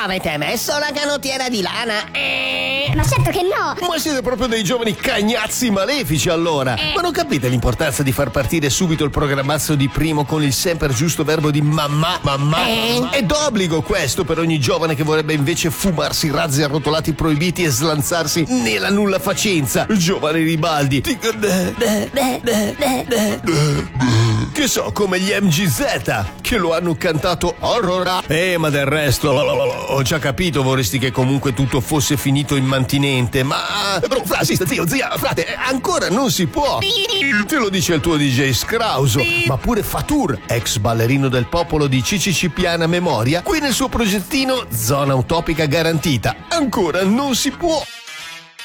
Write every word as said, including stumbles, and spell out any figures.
Avete messo la canottiera di lana? Eh. Ma certo che no! Ma siete proprio dei giovani cagnazzi malefici allora! Eh. Ma non capite l'importanza di far partire subito il programmazzo di Primo con il sempre giusto verbo di mamma, mamma? Eh. È d'obbligo questo per ogni giovane che vorrebbe invece fumarsi razzi arrotolati proibiti e slanzarsi nella nulla facenza. Giovane Ribaldi, ti... che so, come gli M G Z che lo hanno cantato horror. Eh, ma del resto ho già capito, vorresti che comunque tutto fosse finito immantinente, ma bro, fra, sì, zio, zia, frate, ancora non si può. Te lo dice il tuo D J Scrauso, ma pure Fatur, ex ballerino del popolo di C C C Piana Memoria, qui nel suo progettino Zona Utopica Garantita, ancora non si può.